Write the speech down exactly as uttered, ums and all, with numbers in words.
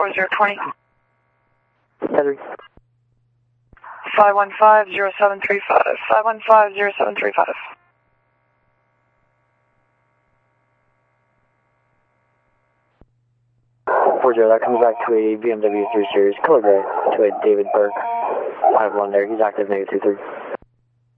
four zero twenty. Heather. five one five zero seven three five. five one five zero seven three five. four zero, that comes back to a B M W three Series, color gray, to a David Burke, five one there, he's active, negative two three.